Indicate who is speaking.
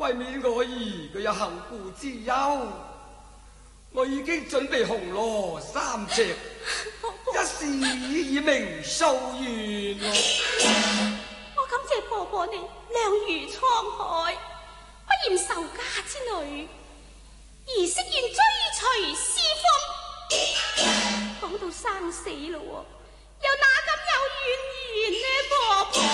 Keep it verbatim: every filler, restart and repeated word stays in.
Speaker 1: 為免我兒佢有後顧之憂，我已經準備紅羅三隻，一試以明夙願。
Speaker 2: 我感謝婆婆你諒如滄海，不嫌仇家之女，兒媳願追隨師風。講到生死咯，又哪敢有怨言呢？婆婆。